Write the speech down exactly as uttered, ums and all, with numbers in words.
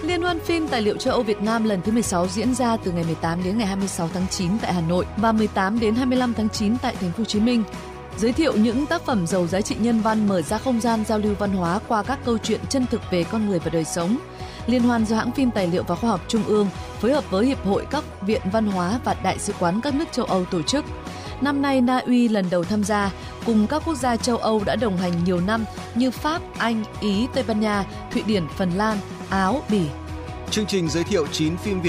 Liên hoan phim tài liệu châu Âu Việt Nam lần thứ mười sáu diễn ra từ ngày mười tám đến ngày hai mươi sáu tháng chín tại Hà Nội và mười tám đến hai mươi lăm tháng chín tại Thành phố Hồ Chí Minh. Giới thiệu những tác phẩm giàu giá trị nhân văn, mở ra không gian giao lưu văn hóa qua các câu chuyện chân thực về con người và đời sống. Liên hoan do hãng phim tài liệu và khoa học Trung ương phối hợp với Hiệp hội các viện văn hóa và Đại sứ quán các nước châu Âu tổ chức. Năm nay Na Uy lần đầu tham gia, cùng các quốc gia châu Âu đã đồng hành nhiều năm như Pháp, Anh, Ý, Tây Ban Nha, Thụy Điển, Phần Lan, Áo, Bỉ. Chương trình giới thiệu chín phim Việt